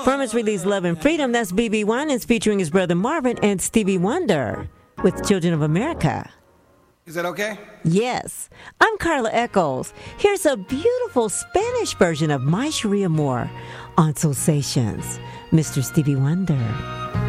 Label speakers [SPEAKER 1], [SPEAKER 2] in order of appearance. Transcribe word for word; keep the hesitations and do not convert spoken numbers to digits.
[SPEAKER 1] From his release Love and Freedom, that's B B Winans featuring his brother Marvin and Stevie Wonder with Children of America.
[SPEAKER 2] Is that okay?
[SPEAKER 1] Yes. I'm Carla Echols. Here's a beautiful Spanish version of My Sharia Moore on Soul Stations. Mister Stevie Wonder.